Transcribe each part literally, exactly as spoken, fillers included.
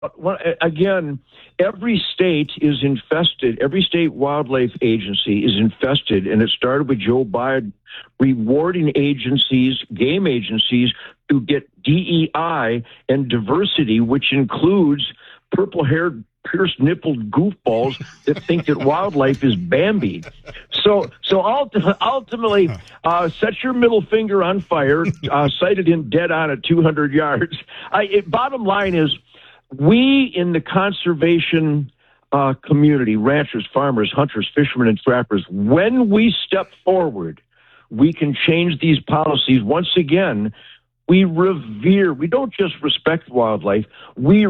Well, again, every state is infested. Every state wildlife agency is infested, and it started with Joe Biden rewarding agencies, game agencies, to get D E I and diversity, which includes purple-haired, pierced-nippled goofballs that think that wildlife is Bambi. So, so ulti- ultimately, uh, set your middle finger on fire, uh, sight it in dead on at two hundred yards. I, it, bottom line is, we in the conservation uh, community, ranchers, farmers, hunters, fishermen, and trappers, when we step forward, we can change these policies. Once again, we revere, we don't just respect wildlife, we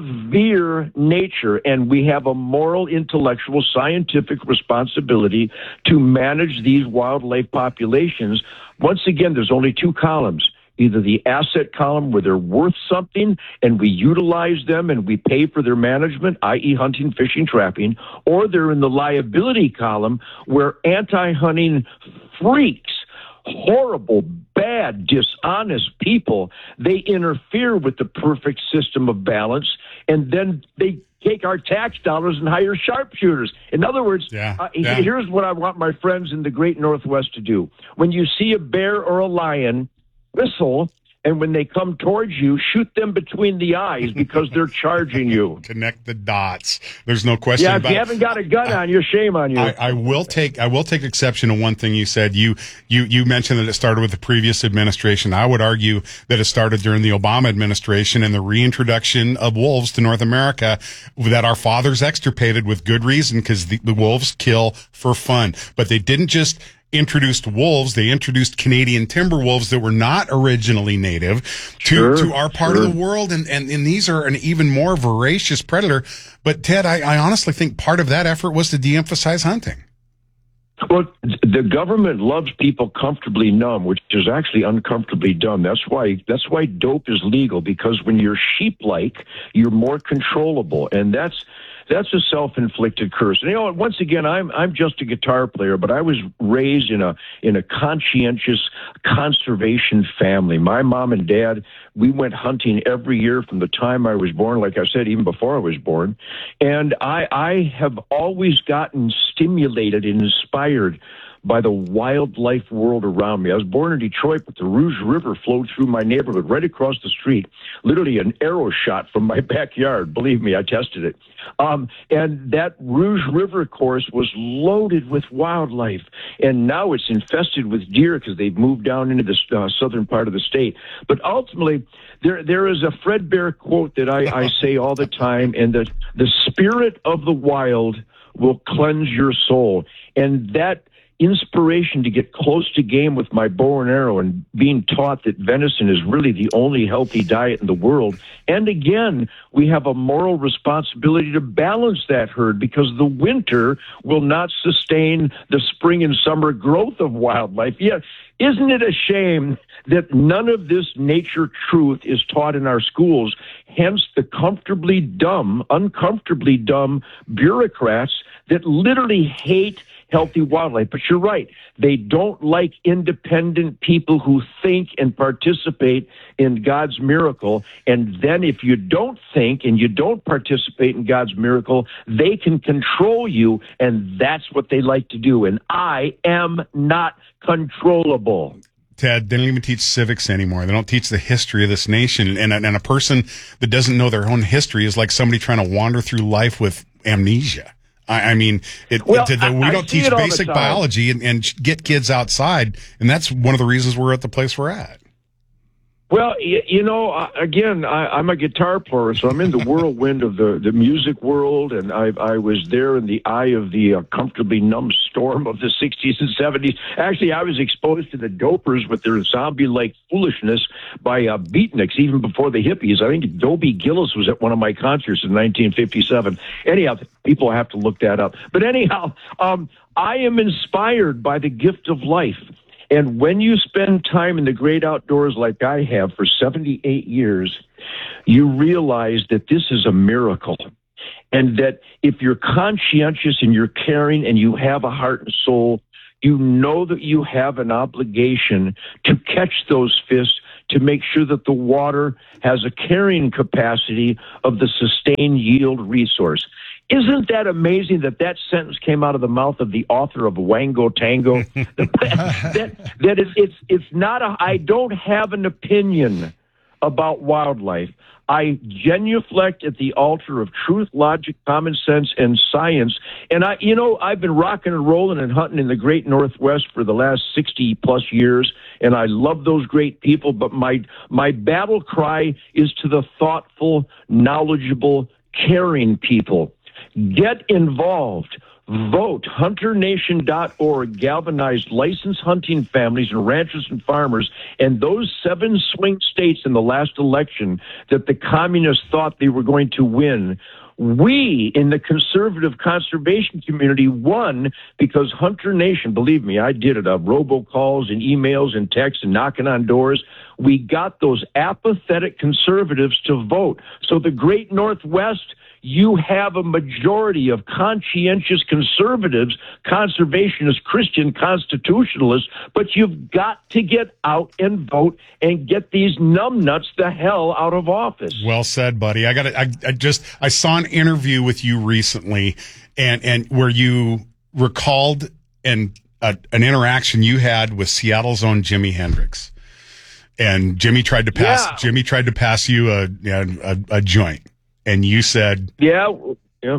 revere nature, and we have a moral, intellectual, scientific responsibility to manage these wildlife populations. Once again, there's only two columns. Either the asset column where they're worth something and we utilize them and we pay for their management, that is hunting, fishing, trapping, or they're in the liability column where anti-hunting freaks, horrible, bad, dishonest people, they interfere with the perfect system of balance, and then they take our tax dollars and hire sharpshooters. In other words, yeah, uh, yeah. here's what I want my friends in the great Northwest to do. When you see a bear or a lion, whistle, and when they come towards you, shoot them between the eyes because they're charging you. Connect the dots. There's no question yeah, about it. If you haven't got a gun I, on you, shame on you. I, I will take I will take exception to one thing you said. You you you mentioned that it started with the previous administration. I would argue that it started during the Obama administration and the reintroduction of wolves to North America that our fathers extirpated with good reason, because the, the wolves kill for fun. But they didn't just introduced wolves, they introduced Canadian timber wolves that were not originally native to, sure, to our part sure. of the world. And, and, and these are an even more voracious predator. But Ted, I, I honestly think part of that effort was to de-emphasize hunting. Well, the government loves people comfortably numb, which is actually uncomfortably dumb. That's why that's why dope is legal, because when you're sheep-like, you're more controllable, and that's that's a self-inflicted curse. And you know, once again, I'm I'm just a guitar player, but I was raised in a in a conscientious conservation family. My mom and dad, we went hunting every year from the time I was born, like I said, even before I was born. And I I have always gotten stimulated and inspired by the wildlife world around me. I was born in Detroit, but the Rouge River flowed through my neighborhood right across the street, literally an arrow shot from my backyard. Believe me, I tested it. Um, and that Rouge River course was loaded with wildlife, and now it's infested with deer because they've moved down into the uh, southern part of the state. But ultimately, there there is a Fred Bear quote that I, I say all the time, and that the spirit of the wild will cleanse your soul. And that inspiration to get close to game with my bow and arrow, and being taught that venison is really the only healthy diet in the world. And again, we have a moral responsibility to balance that herd, because the winter will not sustain the spring and summer growth of wildlife. Yeah, isn't it a shame that none of this nature truth is taught in our schools? Hence the comfortably dumb, uncomfortably dumb bureaucrats that literally hate healthy wildlife. But you're right. They don't like independent people who think and participate in God's miracle. And then if you don't think and you don't participate in God's miracle, they can control you. And that's what they like to do. And I am not controllable. Ted, they don't even teach civics anymore. They don't teach the history of this nation. And, and a person that doesn't know their own history is like somebody trying to wander through life with amnesia. I, I mean, it, well, it, it, we I, don't I teach basic biology and, and get kids outside. And that's one of the reasons we're at the place we're at. Well, you, you know, uh, again, I, I'm a guitar player, so I'm in the whirlwind of the, the music world, and I, I was there in the eye of the uh, comfortably numb storm of the sixties and seventies. Actually, I was exposed to the dopers with their zombie-like foolishness by uh, beatniks, even before the hippies. I think Dobie Gillis was at one of my concerts in nineteen fifty-seven. Anyhow, people have to look that up. But anyhow, um, I am inspired by the gift of life. And when you spend time in the great outdoors like I have for seventy-eight years, you realize that this is a miracle. And that if you're conscientious and you're caring and you have a heart and soul, you know that you have an obligation to catch those fish, to make sure that the water has a carrying capacity of the sustained yield resource. Isn't that amazing that that sentence came out of the mouth of the author of Wango Tango? that that is, it's it's not a. I don't have an opinion about wildlife. I genuflect at the altar of truth, logic, common sense, and science. And I, you know, I've been rocking and rolling and hunting in the great Northwest for the last sixty plus years, and I love those great people. But my my battle cry is to the thoughtful, knowledgeable, caring people. Get involved. Vote. Hunter Nation dot org galvanized licensed hunting families and ranchers and farmers and those seven swing states in the last election that the communists thought they were going to win. We in the conservative conservation community won because Hunter Nation, believe me, I did it, uh, robocalls and emails and texts and knocking on doors. We got those apathetic conservatives to vote. So the great Northwest, you have a majority of conscientious conservatives, conservationists, Christian constitutionalists, but you've got to get out and vote and get these numbnuts the hell out of office. Well said, buddy. I got I, I just I saw an interview with you recently, and and where you recalled an a, an interaction you had with Seattle's own Jimi Hendrix, and Jimmy tried to pass yeah. Jimmy tried to pass you a a, a joint. And you said, yeah, yeah.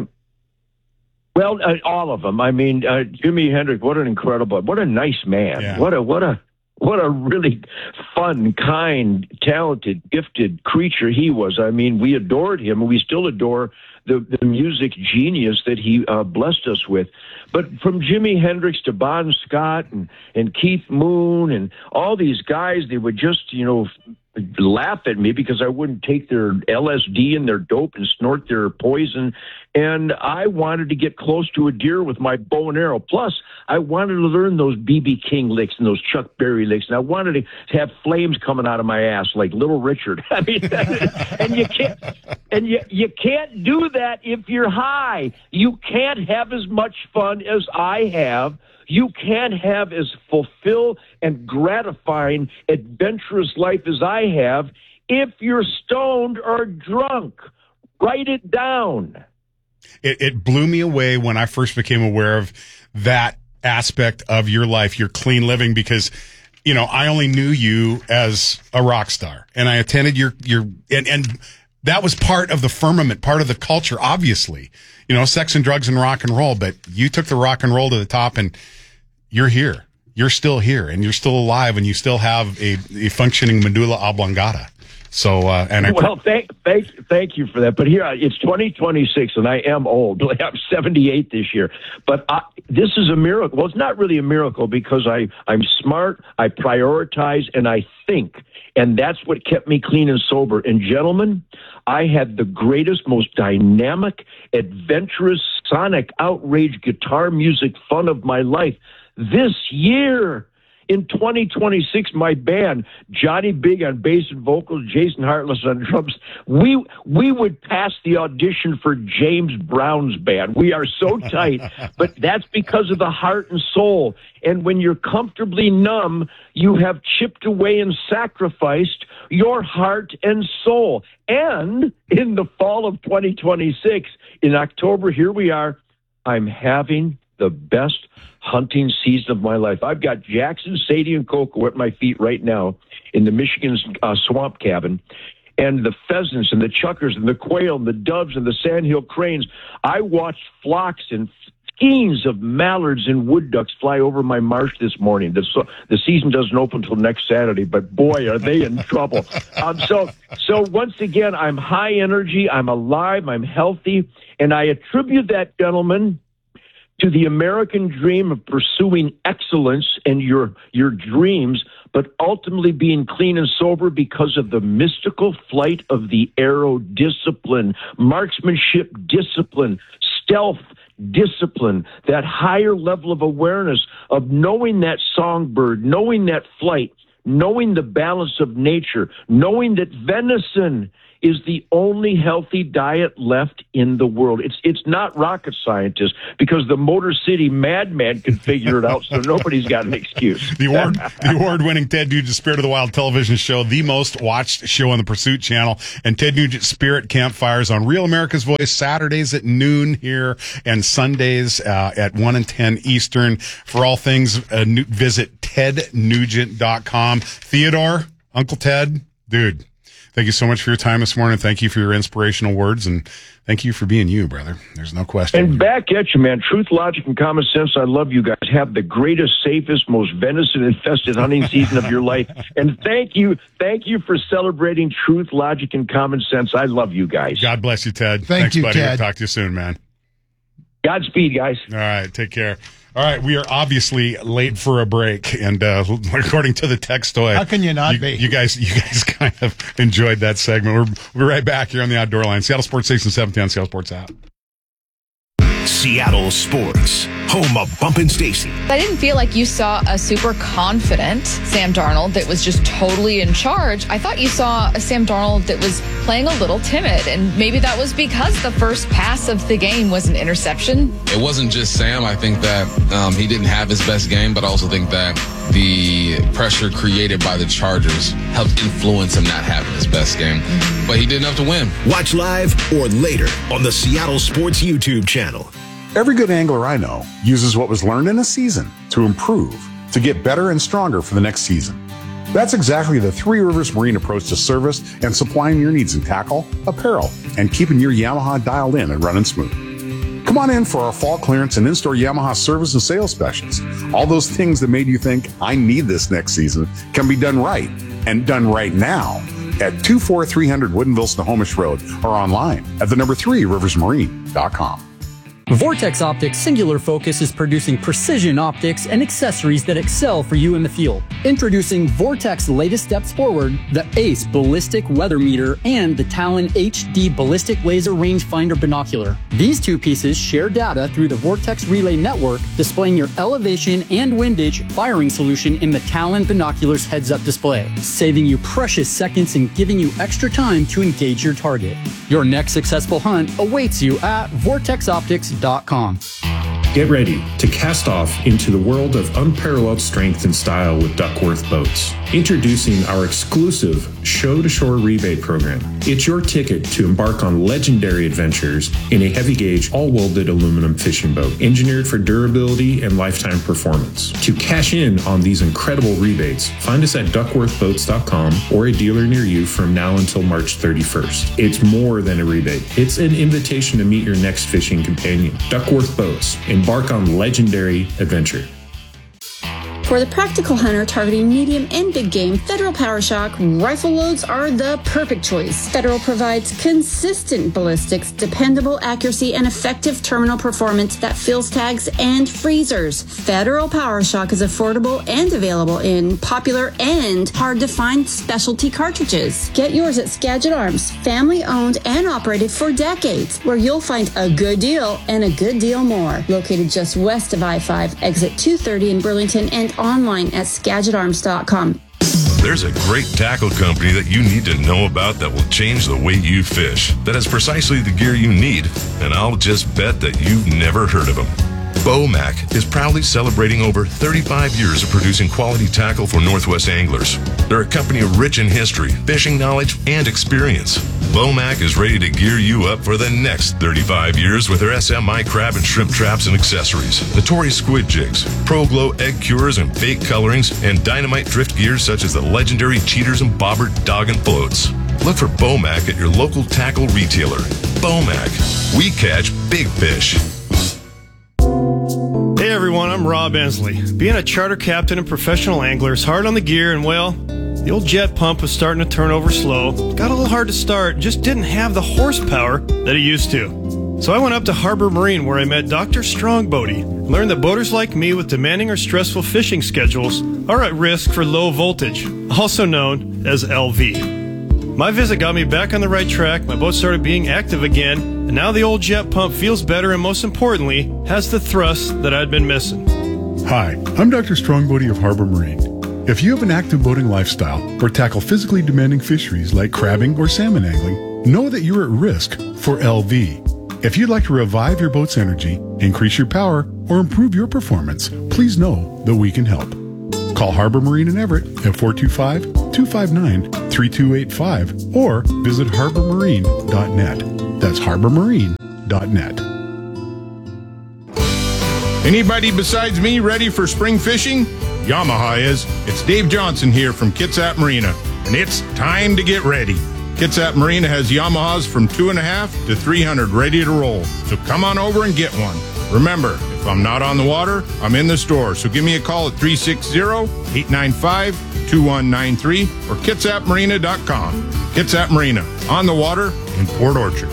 Well, uh, all of them. I mean, uh, Jimi Hendrix. What an incredible, what a nice man. Yeah. What a what a what a really fun, kind, talented, gifted creature he was. I mean, we adored him, and we still adore the the music genius that he uh, blessed us with. But from Jimi Hendrix to Bon Scott and and Keith Moon and all these guys, they would just, you know, laugh at me because I wouldn't take their L S D and their dope and snort their poison. And I wanted to get close to a deer with my bow and arrow. Plus, I wanted to learn those B B King licks and those Chuck Berry licks. And I wanted to have flames coming out of my ass like Little Richard. I mean, and you can't, and you, you can't do that if you're high. You can't have as much fun as I have. You can't have as fulfilled and gratifying, adventurous life as I have if you're stoned or drunk. Write it down. It, it blew me away when I first became aware of that aspect of your life, your clean living, because, you know, I only knew you as a rock star, and I attended your, your, and, and that was part of the firmament, part of the culture, obviously, you know, sex and drugs and rock and roll, but you took the rock and roll to the top, and you're here. You're still here, and you're still alive, and you still have a, a functioning medulla oblongata. So, uh, and I well, thank, thank, thank you for that. But here, it's twenty twenty-six, and I am old. I'm seventy-eight this year. But I, this is a miracle. Well, it's not really a miracle because I, I'm smart, I prioritize, and I think. And that's what kept me clean and sober. And gentlemen, I had the greatest, most dynamic, adventurous, sonic, outrage guitar music fun of my life this year. In twenty twenty-six, my band, Johnny Big on bass and vocals, Jason Hartless on drums, we we would pass the audition for James Brown's band. We are so tight, but that's because of the heart and soul. And when you're comfortably numb, you have chipped away and sacrificed your heart and soul. And in the fall of twenty twenty-six, in October, here we are, I'm having the best hunting season of my life. I've got Jackson, Sadie, and Coco at my feet right now in the Michigan uh, swamp cabin. And the pheasants and the chuckers and the quail and the doves and the sandhill cranes. I watched flocks and skeins of mallards and wood ducks fly over my marsh this morning. The, so, the season doesn't open until next Saturday, but boy, are they in trouble. Um, so, so once again, I'm high energy, I'm alive, I'm healthy, and I attribute that, gentlemen, to the American dream of pursuing excellence and your your dreams, but ultimately being clean and sober because of the mystical flight of the arrow discipline, marksmanship discipline, stealth discipline, that higher level of awareness of knowing that songbird, knowing that flight, knowing the balance of nature, knowing that venison is the only healthy diet left in the world. It's it's not rocket scientists, because the Motor City Madman can figure it out, so nobody's got an excuse. The award, the award-winning Ted Nugent Spirit of the Wild television show, the most watched show on the Pursuit Channel, and Ted Nugent Spirit Campfires on Real America's Voice, Saturdays at noon here, and Sundays uh, at one and ten Eastern. For all things, uh, nu- visit ted nugent dot com. Theodore, Uncle Ted, dude, thank you so much for your time this morning. Thank you for your inspirational words, and thank you for being you, brother. There's no question. And back at you, man. Truth, logic, and common sense. I love you guys. Have the greatest, safest, most venison-infested hunting season of your life. And thank you, thank you for celebrating truth, logic, and common sense. I love you guys. God bless you, Ted. Thank Thanks, you, buddy. Ted. We'll talk to you soon, man. Godspeed, guys. All right, take care. All right, we are obviously late for a break, and uh, according to the text toy, how can you not you, be? You guys, you guys kind of enjoyed that segment. We're we're right back here on the Outdoor Line, Seattle Sports Station seventy on Seattle Sports app. Seattle Sports, home of Bumpin' Stacy. I didn't feel like you saw a super confident Sam Darnold that was just totally in charge. I thought you saw a Sam Darnold that was playing a little timid, and maybe that was because the first pass of the game was an interception. It wasn't just Sam. I think that um, he didn't have his best game, but I also think that the pressure created by the Chargers helped influence him not having his best game. Mm-hmm. But he did enough to win. Watch live or later on the Seattle Sports YouTube channel. Every good angler I know uses what was learned in a season to improve, to get better and stronger for the next season. That's exactly the Three Rivers Marine approach to service and supplying your needs in tackle, apparel, and keeping your Yamaha dialed in and running smooth. Come on in for our fall clearance and in-store Yamaha service and sales specials. All those things that made you think, I need this next season, can be done right, and done right now at two four three hundred Woodinville Snohomish Road or online at the number three rivers marine dot com. Vortex Optics Singular Focus is producing precision optics and accessories that excel for you in the field. Introducing Vortex latest steps forward, the ACE Ballistic Weather Meter and the Talon H D Ballistic Laser Rangefinder Binocular. These two pieces share data through the Vortex Relay Network, displaying your elevation and windage firing solution in the Talon Binoculars heads-up display, saving you precious seconds and giving you extra time to engage your target. Your next successful hunt awaits you at vortex optics dot com. Get ready to cast off into the world of unparalleled strength and style with Duckworth Boats. Introducing our exclusive Show-to-Shore rebate program. It's your ticket to embark on legendary adventures in a heavy-gauge, all-welded aluminum fishing boat, engineered for durability and lifetime performance. To cash in on these incredible rebates, find us at duckworth boats dot com or a dealer near you from now until March thirty-first. It's more than a rebate. It's an invitation to meet your next fishing companion. Duckworth Boats. Embark on legendary adventure. For the practical hunter targeting medium and big game, Federal PowerShock rifle loads are the perfect choice. Federal provides consistent ballistics, dependable accuracy, and effective terminal performance that fills tags and freezers. Federal PowerShock is affordable and available in popular and hard-to-find specialty cartridges. Get yours at Skagit Arms, family-owned and operated for decades, where you'll find a good deal and a good deal more. Located just west of I five, exit two thirty in Burlington, and online at skagit arms dot com. There's a great tackle company that you need to know about that will change the way you fish, that has precisely the gear you need, and I'll just bet that you've never heard of them. Bomac is proudly celebrating over thirty-five years of producing quality tackle for Northwest anglers. They're a company rich in history, fishing knowledge, and experience. Bomac is ready to gear you up for the next thirty-five years with their S M I crab and shrimp traps and accessories, Notori squid jigs, Pro Glow egg cures and bait colorings, and dynamite drift gears such as the legendary cheaters and bobber dog and floats. Look for Bomac at your local tackle retailer. Bomac, we catch big fish. Hey everyone, I'm Rob Ensley. Being a charter captain and professional angler is hard on the gear, and well, the old jet pump was starting to turn over slow. Got a little hard to start, just didn't have the horsepower that it used to. So I went up to Harbor Marine where I met Doctor Strongbody, learned that boaters like me with demanding or stressful fishing schedules are at risk for low voltage, also known as L V. My visit got me back on the right track, my boat started being active again, and now the old jet pump feels better and most importantly, has the thrust that I'd been missing. Hi, I'm Doctor Strongbody of Harbor Marine. If you have an active boating lifestyle or tackle physically demanding fisheries like crabbing or salmon angling, know that you're at risk for L V. If you'd like to revive your boat's energy, increase your power, or improve your performance, please know that we can help. Call Harbor Marine in Everett at four two five, two five nine, three two eight five or visit harbor marine dot net. That's harbor marine dot net. Anybody besides me ready for spring fishing? Yamaha is. It's Dave Johnson here from Kitsap Marina, and it's time to get ready. Kitsap Marina has Yamahas from two and a half to three hundred ready to roll. So come on over and get one. Remember, if I'm not on the water, I'm in the store. So give me a call at three six zero, eight nine five, two one nine three or kitsap marina dot com. Kitsap Marina, on the water in Port Orchard.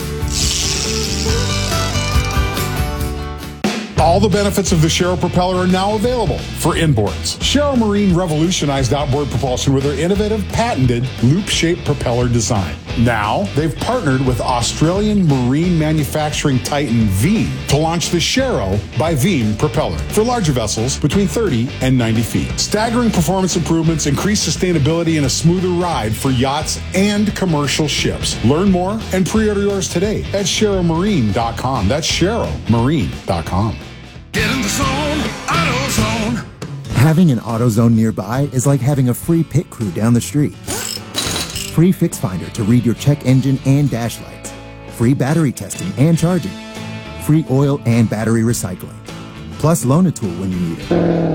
All the benefits of the Sharrow propeller are now available for inboards. Sharrow Marine revolutionized outboard propulsion with their innovative, patented, loop-shaped propeller design. Now, they've partnered with Australian marine manufacturing titan Veem to launch the Sharrow by Veem propeller for larger vessels between thirty and ninety feet. Staggering performance improvements, increased sustainability, and a smoother ride for yachts and commercial ships. Learn more and pre-order yours today at sharrow marine dot com. That's sharrow marine dot com. Get in the zone, AutoZone. Having an AutoZone nearby is like having a free pit crew down the street. Free Fix Finder to read your check engine and dash lights. Free battery testing and charging. Free oil and battery recycling. Plus loan a tool when you need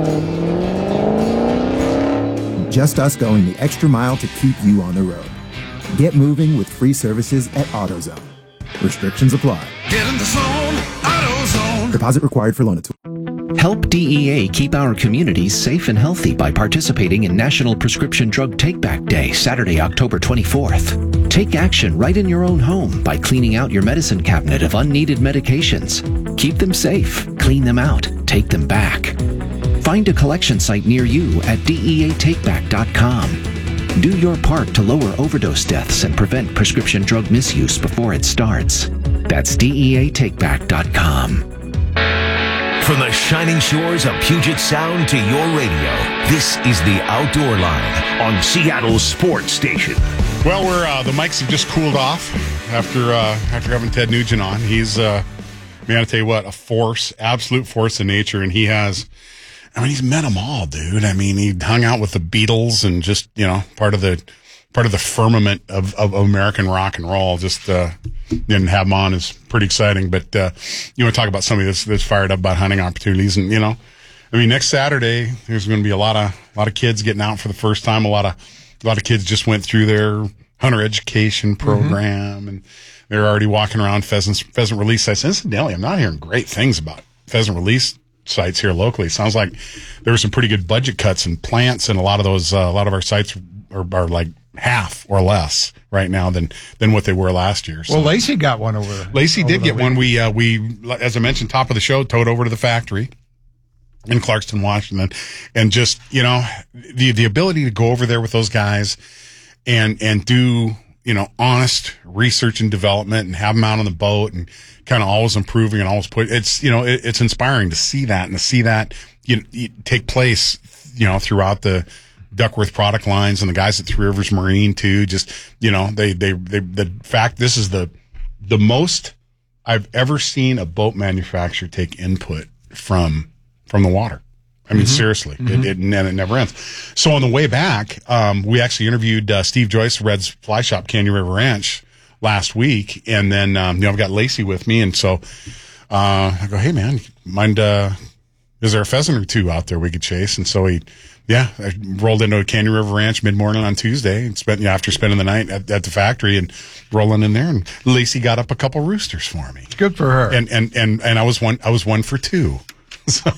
it. Just us going the extra mile to keep you on the road. Get moving with free services at AutoZone. Restrictions apply. Get in the zone, AutoZone. Deposit required for loan a tool. Help D E A keep our communities safe and healthy by participating in National Prescription Drug Take-Back Day, Saturday, October twenty-fourth. Take action right in your own home by cleaning out your medicine cabinet of unneeded medications. Keep them safe, clean them out, take them back. Find a collection site near you at D E A take back dot com. Do your part to lower overdose deaths and prevent prescription drug misuse before it starts. That's D E A take back dot com. From the shining shores of Puget Sound to your radio, this is the Outdoor Line on Seattle Sports Station. Well, we're uh, the mics have just cooled off after uh, after having Ted Nugent on. He's, uh, man, I tell you what, a force, absolute force of nature, and he has. I mean, he's met them all, dude. I mean, he hung out with the Beatles and just, you know, part of the part of the firmament of, of American rock and roll. Just uh, didn't have him on is pretty exciting. But uh, you want to talk about somebody that's, that's fired up about hunting opportunities, and you know, I mean, next Saturday there's going to be a lot of a lot of kids getting out for the first time. A lot of a lot of kids just went through their hunter education program, mm-hmm. and they're already walking around pheasant pheasant release sites. Incidentally, I'm not hearing great things about pheasant release sites here locally. It sounds like there were some pretty good budget cuts and plants, and a lot of those, uh, a lot of our sites are, are like half or less right now than than what they were last year. So. Well, Lacey got one over there. Lacey did get one. We uh, we as I mentioned, top of the show, towed over to the factory in Clarkston, Washington, and just you know the the ability to go over there with those guys and and do you know honest research and development and have them out on the boat and kind of always improving and always put it's you know it, it's inspiring to see that and to see that you know, take place you know throughout the Duckworth product lines and the guys at Three Rivers Marine too. Just you know they they they the fact this is the the most I've ever seen a boat manufacturer take input from from the water. I mean, mm-hmm. seriously, mm-hmm. it, it, and it never ends. So on the way back, um, we actually interviewed uh, Steve Joyce, Red's Fly Shop, Canyon River Ranch, last week, and then um, you know I've got Lacey with me, and so uh, I go, hey man, mind? Uh, is there a pheasant or two out there we could chase? And so he, yeah, I rolled into a Canyon River Ranch mid morning on Tuesday, and spent you know, after spending the night at, at the factory and rolling in there, and Lacey got up a couple roosters for me. Good for her. And and and and I was one. I was one for two. So.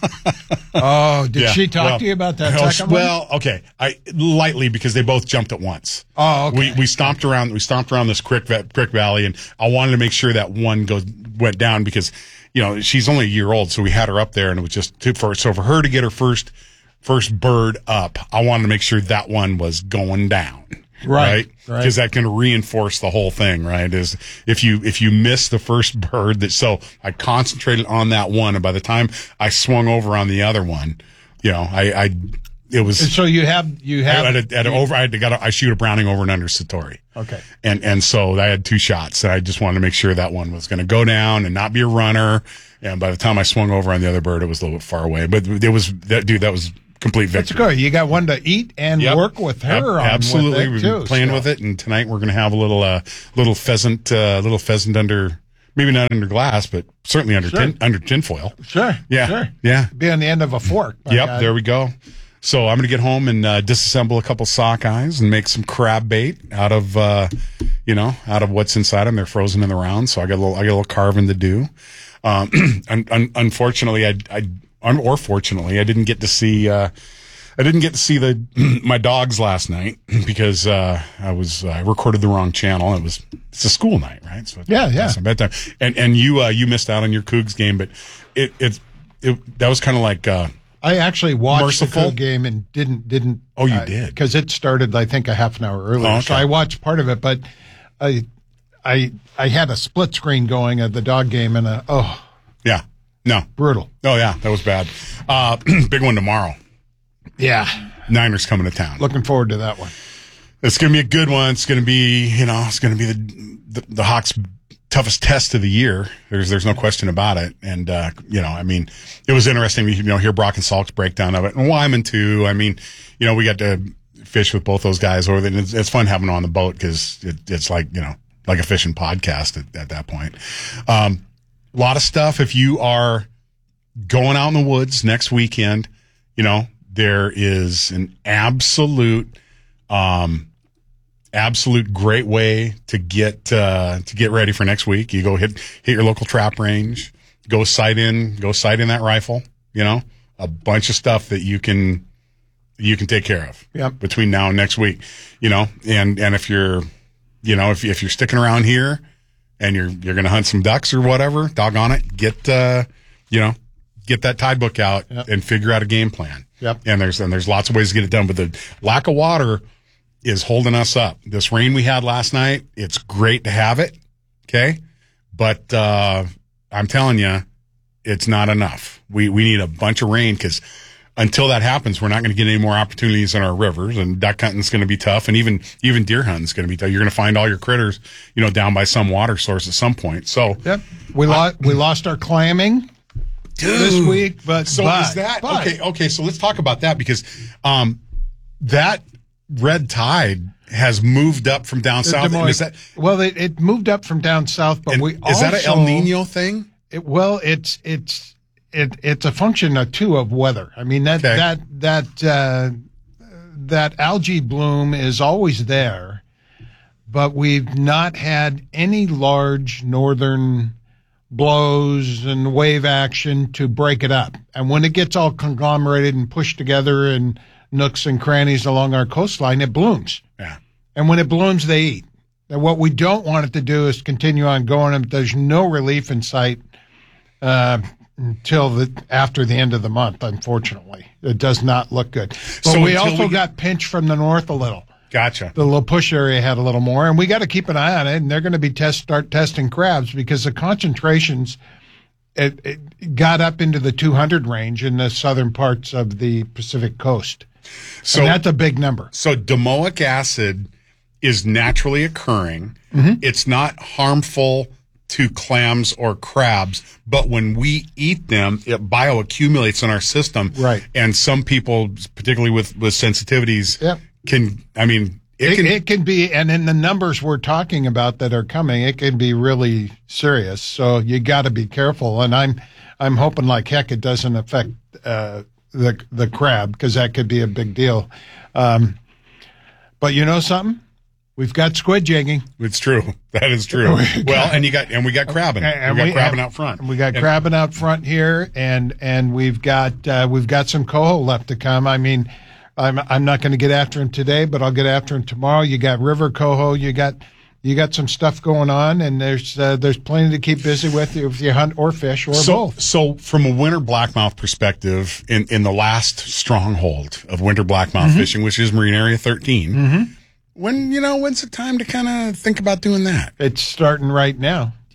Oh, did yeah, she talk well, to you about that well, second one? Well, okay, I lightly because they both jumped at once. Oh, okay. We we stomped around. We stomped around this creek creek valley, and I wanted to make sure that one goes went down because you know she's only a year old, so we had her up there, and it was just too for so for her to get her first first bird up. I wanted to make sure that one was going down. Right, right, because that can reinforce the whole thing, right? Is if you if you miss the first bird, that so I concentrated on that one, and by the time I swung over on the other one, you know, I I, it was. And so you have you have I, at a, at a over. I had to got. A, I shoot a Browning over and under Satori. Okay. And and so I had two shots. And I just wanted to make sure that one was going to go down and not be a runner. And by the time I swung over on the other bird, it was a little bit far away. But it was that dude. That was complete victory. That's good. You got one to eat and Yep. work with her. Ab- on absolutely, with we've it been too, playing so. with it, and tonight we're going to have a little uh, little pheasant, uh, little pheasant under. Maybe not under glass, but certainly under Sure. tin, under tinfoil. Sure. Yeah. Sure. Yeah. Be on the end of a fork. my Yep. God. There we go. So I'm going to get home and uh, disassemble a couple sockeyes and make some crab bait out of, uh, you know, out of what's inside them. They're frozen in the round, so I got a little, I got a little carving to do. Um, un- un- unfortunately, I, I, un- or fortunately, I didn't get to see. Uh, I didn't get to see the my dogs last night because uh, I was I recorded the wrong channel. It was it's a school night, right? So Yeah, yeah. it's bedtime. And and you uh, you missed out on your Cougs game, but it it, it that was kind of like uh, I actually watched merciful. the Coug game and didn't didn't. Oh, you did? because it started I think a half an hour earlier. Oh, okay. So I watched part of it, but I I I had a split screen going of the dog game and a, oh yeah no brutal. Oh yeah, that was bad. Uh, big one tomorrow. Yeah, Niners coming to town. looking forward to that one. It's going to be a good one. It's going to be, you know, it's going to be the, the the Hawks' toughest test of the year. There's there's no question about it. And uh, you know, I mean, it was interesting to you know hear Brock and Salk's breakdown of it, and Wyman too. I mean, you know, we got to fish with both those guys over there. And it's, it's fun having them on the boat because it, it's like you know like a fishing podcast at, at that point. Um, a lot of stuff. If you are going out in the woods next weekend, you know. There is an absolute, um, absolute great way to get uh, to get ready for next week. You go hit hit your local trap range, go sight in, go sight in that rifle. You know, a bunch of stuff that you can you can take care of Yep. between now and next week. You know, and and if you're, you know, if if you're sticking around here and you're you're going to hunt some ducks or whatever, doggone it, get uh, you know, get that tide book out Yep. and figure out a game plan. Yep. And there's and there's lots of ways to get it done, but the lack of water is holding us up. This rain we had last night, it's great to have it, okay? But uh, I'm telling you, it's not enough. We we need a bunch of rain because until that happens, we're not going to get any more opportunities in our rivers, and duck hunting's going to be tough, and even even deer hunting's going to be tough. You're going to find all your critters, you know, down by some water source at some point. So Yep, we lost we lost our clamming. Dude. This week, but so but, is that but, okay? Okay, so let's talk about that because um, that red tide has moved up from down the south. Des And Moines- is that well, it, it moved up from down south, but and we is also, that an El Nino thing? It, well, it's it's it it's a function of too of weather. I mean that Okay. that that uh, that algae bloom is always there, but we've not had any large northern blows and wave action to break it up. And when it gets all conglomerated and pushed together in nooks and crannies along our coastline, it blooms. Yeah. And when it blooms, they eat. And what we don't want it to do is continue on going. And there's no relief in sight uh, until the after the end of the month, unfortunately. It does not look good. But So we until also we- got pinched from the north a little. Gotcha. The La Push area had a little more, and we got to keep an eye on it. And they're going to be test start testing crabs because the concentrations it, it got up into the two hundred range in the southern parts of the Pacific coast. So and that's a big number. So domoic acid is naturally occurring. Mm-hmm. It's not harmful to clams or crabs, but when we eat them, it bioaccumulates in our system. Right. And some people, particularly with, with sensitivities, Yep. can, I mean, it, It, can, it can be, and in the numbers we're talking about that are coming, it can be really serious. So you got to be careful. And I'm, I'm hoping like heck it doesn't affect uh, the the crab because that could be a big deal. Um, but you know something? We've got squid jigging. it's true. That is true. Well, and you got, and we got crabbing. And we got we crabbing have- out front. We got And- crabbing out front here, and and we've got uh, we've got some coho left to come. I mean, I'm I'm not going to get after him today, but I'll get after him tomorrow. You got river coho. You got you got some stuff going on, and there's uh, there's plenty to keep busy with if you hunt or fish or so, both. So from a winter blackmouth perspective, in, in the last stronghold of winter blackmouth Mm-hmm. fishing, which is Marine Area thirteen, when, you know, when's the time to kind of think about doing that? It's starting right now.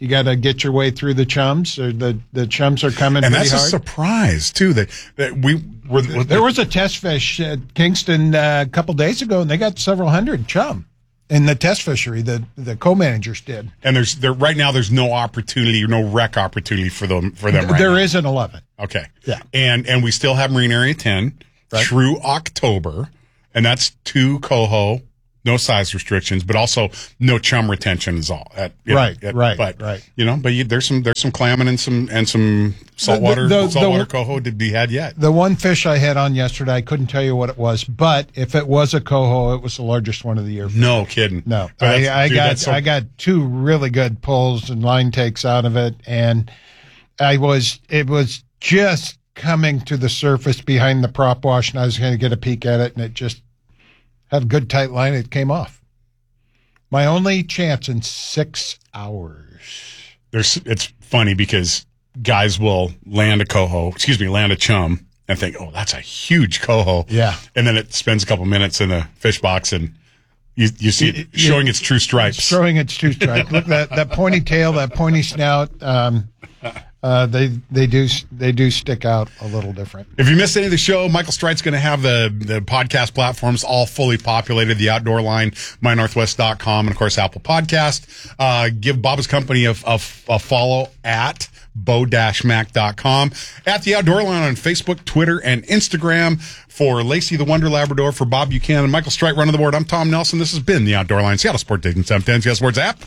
You got to get your way through the chums. Or the the chums are coming and pretty that's hard. a surprise too that, that we were. There was a test fish at Kingston uh, a couple days ago, and they got several hundred chum in the test fishery. The the co-managers did. And there's there right now. There's no opportunity, no rec opportunity for them for them. Right there now. is an eleven. Okay. Yeah. And and we still have Marine Area ten right. through October, and that's two coho. No size restrictions, but also no chum retention is all. At, right, know, at, right, but, right. You know, but you, there's some there's some clamming and some and some saltwater The- the- the- saltwater the- coho to be had yet. The one fish I had on yesterday, I couldn't tell you what it was, but if it was a coho, it was the largest one of the year. No kidding. No, But I, that's- I dude, got that's so- I got two really good pulls and line takes out of it, and I was it was just coming to the surface behind the prop wash, and I was going to get a peek at it, and it just had a good tight line. It came off. My only chance in six hours. There's it's funny because guys will land a coho, excuse me, land a chum, and think, oh, that's a huge coho. Yeah. And then it spends a couple minutes in the fish box, and you you see it showing its true stripes. Showing its true stripes. Look, that that pointy tail, that pointy snout. Um, uh, they they do they do stick out a little different. If you missed any of the show, Michael Strite's going to have the, the podcast platforms all fully populated. The Outdoor Line, my northwest dot com, and of course Apple Podcast. Uh, give Bob's Company a, a, a follow at bow dash mac dot com, at the Outdoor Line on Facebook, Twitter, and Instagram. For Lacey the Wonder Labrador, for Bob Buchanan, Michael Strite running the board. I'm Tom Nelson. This has been the Outdoor Line, Seattle Sports Station seven ten Seattle Sports app.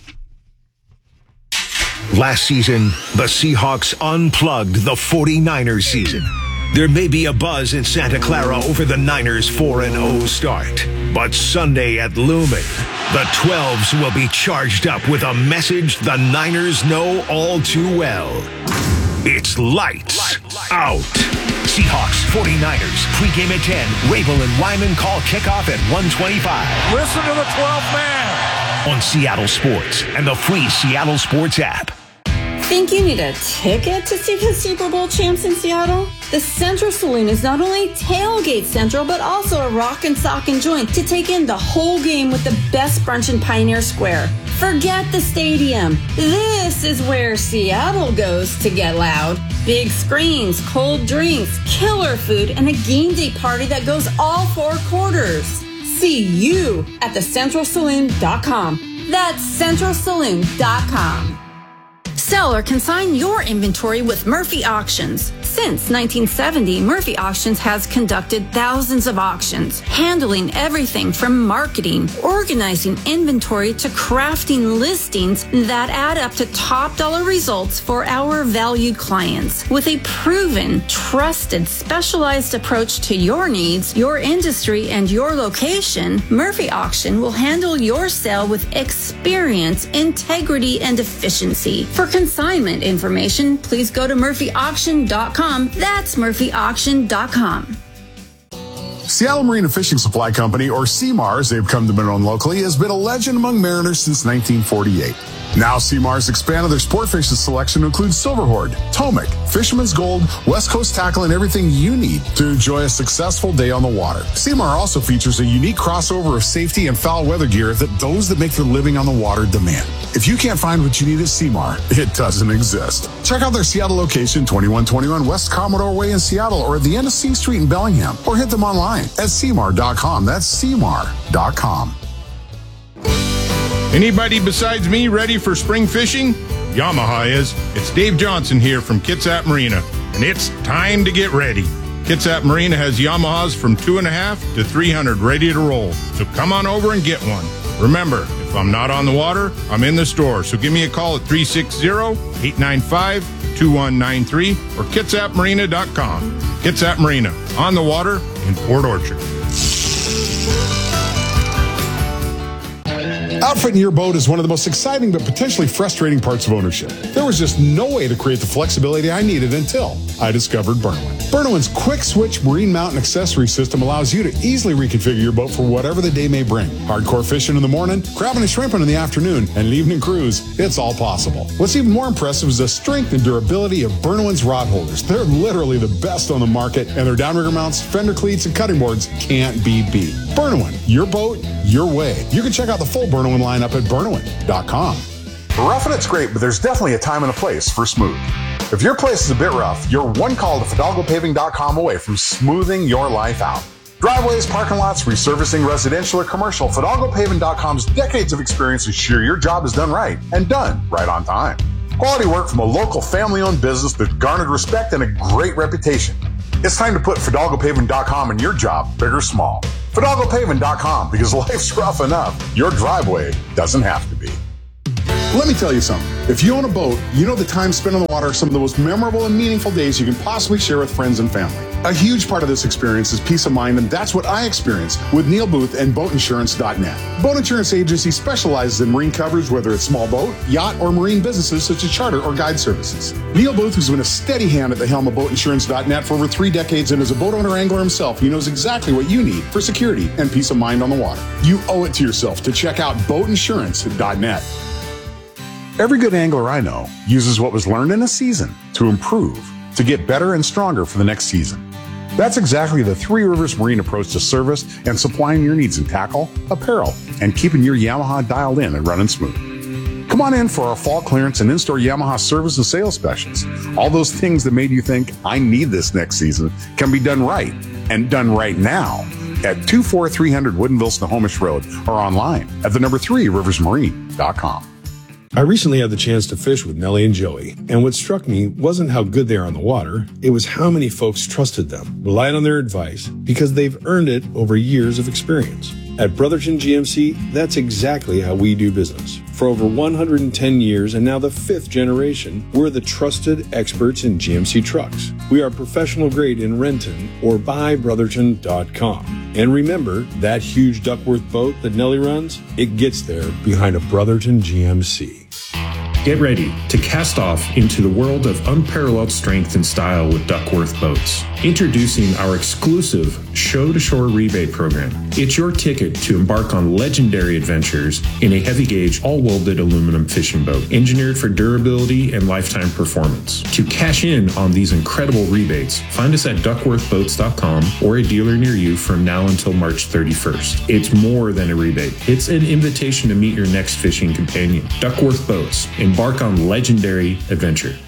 Last season, the Seahawks unplugged the forty-niners season. There may be a buzz in Santa Clara over the Niners' four and oh start. But Sunday at Lumen, the twelves will be charged up with a message the Niners know all too well. It's lights out. Seahawks, forty-niners, pregame at ten. Rabel and Wyman call kickoff at one twenty-five. Listen to the twelfth man. On Seattle Sports and the free Seattle Sports app. Think you need a ticket to see the Super Bowl champs in Seattle? The Central Saloon is not only tailgate central, but also a rock and sock and joint to take in the whole game with the best brunch in Pioneer Square. Forget the stadium. This is where Seattle goes to get loud. Big screens, cold drinks, killer food, and a game day party that goes all four quarters. See you at the central saloon dot com. That's central saloon dot com. Sell or consign your inventory with Murphy Auctions. Since nineteen seventy, Murphy Auctions has conducted thousands of auctions, handling everything from marketing, organizing inventory to crafting listings that add up to top dollar results for our valued clients. With a proven, trusted, specialized approach to your needs, your industry, and your location, Murphy Auction will handle your sale with experience, integrity, and efficiency. For consignment information, please go to murphy auction dot com. That's murphy auction dot com. Seattle Marine and Fishing Supply Company, or C M A R as they've come to be known locally, has been a legend among mariners since nineteen forty-eight. Now C M A R has expanded their sport fishing selection to include Silverhorde, Tomic, Fisherman's Gold, West Coast tackle, and everything you need to enjoy a successful day on the water. C M A R also features a unique crossover of safety and foul weather gear that those that make their living on the water demand. If you can't find what you need at C M A R, it doesn't exist. Check out their Seattle location, twenty-one twenty-one West Commodore Way in Seattle, or at the end of C Street in Bellingham, or hit them online at C M A R dot com. That's C M A R dot com. Anybody besides me ready for spring fishing? Yamaha is. It's Dave Johnson here from Kitsap Marina, and it's time to get ready. Kitsap Marina has Yamahas from two and a half to three hundred ready to roll. So come on over and get one. Remember, if I'm not on the water, I'm in the store. So give me a call at three six zero, eight nine five, two one nine three or kitsap marina dot com. Kitsap Marina, on the water in Port Orchard. Outfitting your boat is one of the most exciting but potentially frustrating parts of ownership. There was just no way to create the flexibility I needed until I discovered Burnowin. Burnowin's quick switch marine mount and accessory system allows you to easily reconfigure your boat for whatever the day may bring. Hardcore fishing in the morning, crabbing and shrimping in the afternoon, and an evening cruise, it's all possible. What's even more impressive is the strength and durability of Burnowin's rod holders. They're literally the best on the market, and their downrigger mounts, fender cleats, and cutting boards can't be beat. Burnowin, your boat, your way. You can check out the full Burnowin lineup at burnowin dot com. Roughing it's great, but there's definitely a time and a place for smooth. If your place is a bit rough, you're one call to Fidalgo Paving dot com away from smoothing your life out. Driveways, parking lots, resurfacing residential or commercial, Fidalgo Paving dot com's decades of experience ensure your job is done right and done right on time. Quality work from a local family-owned business that garnered respect and a great reputation. It's time to put Fidalgo Paving dot com in your job, big or small. Fidalgo Paving dot com, because life's rough enough. Your driveway doesn't have to be. Let me tell you something. If you own a boat, you know the time spent on the water are some of the most memorable and meaningful days you can possibly share with friends and family. A huge part of this experience is peace of mind, and that's what I experienced with Neil Booth and boat insurance dot net. Boat Insurance Agency specializes in marine coverage, whether it's small boat, yacht, or marine businesses such as charter or guide services. Neil Booth has been a steady hand at the helm of boat insurance dot net for over three decades, and as a boat owner angler himself, he knows exactly what you need for security and peace of mind on the water. You owe it to yourself to check out boat insurance dot net. Every good angler I know uses what was learned in a season to improve, to get better and stronger for the next season. That's exactly the Three Rivers Marine approach to service and supplying your needs in tackle, apparel, and keeping your Yamaha dialed in and running smooth. Come on in for our fall clearance and in-store Yamaha service and sales specials. All those things that made you think, I need this next season, can be done right, and done right now at two four three hundred Woodinville Snohomish Road or online at the number three rivers marine dot com. I recently had the chance to fish with Nellie and Joey, and what struck me wasn't how good they are on the water, it was how many folks trusted them, relied on their advice, because they've earned it over years of experience. At Brotherton G M C, that's exactly how we do business. For over one hundred ten years and now the fifth generation, we're the trusted experts in G M C trucks. We are professional grade in Renton or buy brotherton dot com. And remember, that huge Duckworth boat that Nellie runs, it gets there behind a Brotherton G M C. Get ready to cast off into the world of unparalleled strength and style with Duckworth Boats. Introducing our exclusive show-to-shore rebate program. It's your ticket to embark on legendary adventures in a heavy-gauge, all-welded aluminum fishing boat, engineered for durability and lifetime performance. To cash in on these incredible rebates, find us at duckworth boats dot com or a dealer near you from now until March thirty-first. It's more than a rebate. It's an invitation to meet your next fishing companion. Duckworth Boats. Embark on legendary adventure.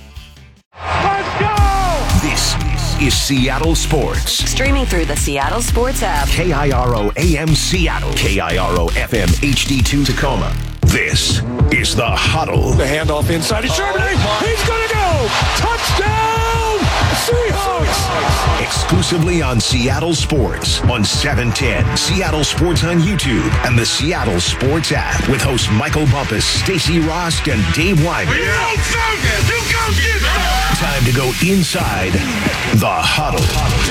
Let's go! This is Seattle Sports. Streaming through the Seattle Sports app. K I R O A M Seattle. K I R O F M H D two Tacoma. This is The Huddle. The handoff inside. It's Charbonnet. Oh, he's going to go. Touchdown, Seahawks. Exclusively on Seattle Sports on seven ten. Seattle Sports on YouTube and the Seattle Sports app with hosts Michael Bumpus, Stacey Ross, and Dave Wyman. You don't focus. You come get it. Time to go inside The Huddle.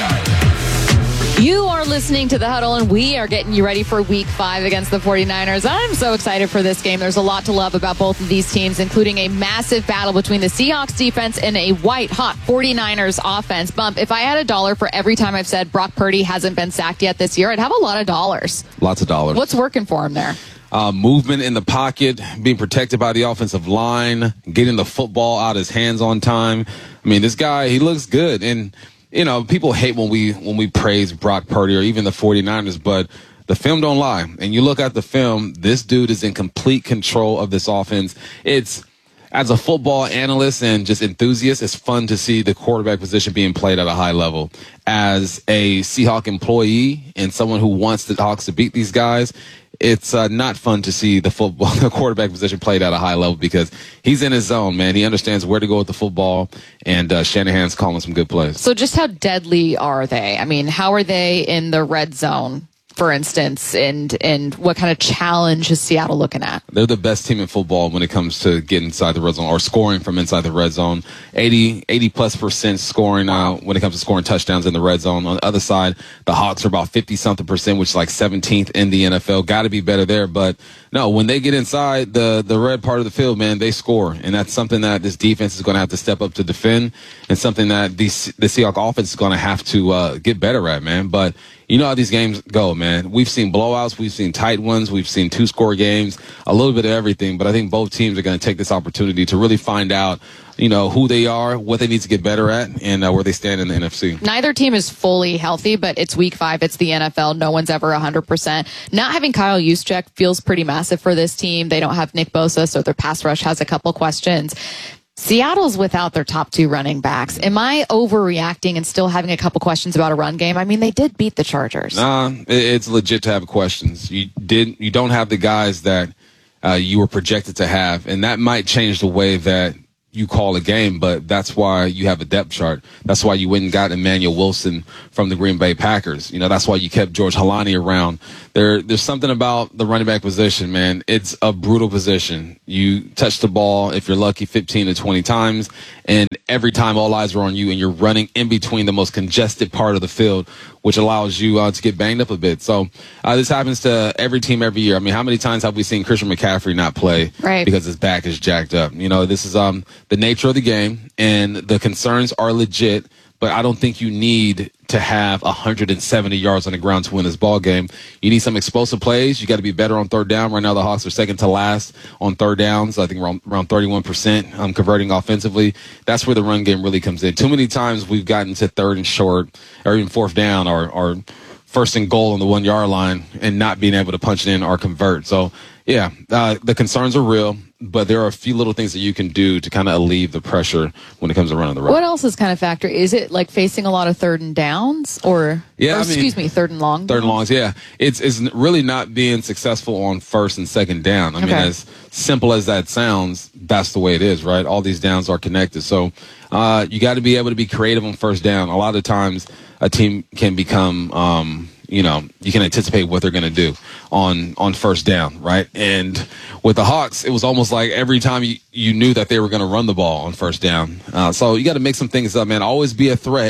You are listening to The Huddle, and we are getting you ready for week five against the forty-niners. I'm so excited for this game. There's a lot to love about both of these teams, including a massive battle between the Seahawks defense and a white-hot forty-niners offense. Bump, if I had a dollar for every time I've said Brock Purdy hasn't been sacked yet this year, I'd have a lot of dollars. Lots of dollars. What's working for him there? Uh, movement in the pocket, being protected by the offensive line, getting the football out of his hands on time. I mean, this guy, he looks good. And you know, people hate when we when we praise Brock Purdy or even the forty-niners, but the film don't lie. And you look at the film, this dude is in complete control of this offense. It's, as a football analyst and just enthusiast, it's fun to see the quarterback position being played at a high level. As a Seahawk employee and someone who wants the Hawks to beat these guys, it's uh, not fun to see the football, the quarterback position played at a high level because he's in his zone, man. He understands where to go with the football, and uh, Shanahan's calling some good plays. So just how deadly are they? I mean, how are they in the red zone, for instance, and and what kind of challenge is Seattle looking at? They're the best team in football when it comes to getting inside the red zone or scoring from inside the red zone. eighty, eighty plus percent scoring uh, when it comes to scoring touchdowns in the red zone. On the other side, the Hawks are about fifty something percent, which is like seventeenth in the N F L. Got to be better there. But no, when they get inside the, the red part of the field, man, they score. And that's something that this defense is going to have to step up to defend, and something that the, the Seahawks offense is going to have to uh, get better at, man. But you know how these games go, man. We've seen blowouts. We've seen tight ones. We've seen two-score games, a little bit of everything. But I think both teams are going to take this opportunity to really find out, you know, who they are, what they need to get better at, and uh, where they stand in the N F C. Neither team is fully healthy, but it's week five. It's the N F L. No one's ever one hundred percent. Not having Kyle Juszczyk feels pretty massive for this team. They don't have Nick Bosa, so their pass rush has a couple questions. Seattle's without their top two running backs. Am I overreacting and still having a couple questions about a run game? I mean, they did beat the Chargers. Nah, it's legit to have questions. You did. You don't have the guys that uh, you were projected to have, and that might change the way that you call a game, but that's why you have a depth chart. That's why you went and got Emmanuel Wilson from the Green Bay Packers. You know, that's why you kept George Halani around. There, there's something about the running back position, man. It's a brutal position. You touch the ball, if you're lucky, fifteen to twenty times, and every time all eyes are on you, and you're running in between the most congested part of the field, which allows you uh, to get banged up a bit. So uh, this happens to every team every year. I mean, how many times have we seen Christian McCaffrey not play right. because his back is jacked up? You know, this is um the nature of the game, and the concerns are legit, but I don't think you need to have one hundred seventy yards on the ground to win this ball game. You need some explosive plays. You got to be better on third down. Right now, the Hawks are second to last on third downs. I think around, around thirty-one percent um, converting offensively. That's where the run game really comes in. Too many times we've gotten to third and short, or even fourth down, or, or first and goal on the one-yard line and not being able to punch it in or convert. So, yeah, uh, the concerns are real, but there are a few little things that you can do to kind of alleviate the pressure when it comes to running the road. What else is kind of factor? Is it like facing a lot of third and downs, or, yeah, or I mean, excuse me, third and long? Third and longs, yeah. It's it's really not being successful on first and second down. I okay. mean, as simple as that sounds, that's the way it is, right? All these downs are connected. So uh, you got to be able to be creative on first down. A lot of times a team can become um, – you know, you can anticipate what they're going to do on, on first down, right? And with the Hawks, it was almost like every time you, you knew that they were going to run the ball on first down. Uh, so you got to make some things up, man. Always be a threat.